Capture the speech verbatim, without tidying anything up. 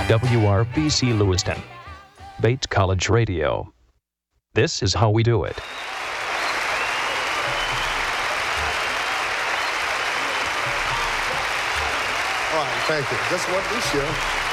W R B C Lewiston, Bates College Radio. This is how we do it. All right, thank you. Just what we should.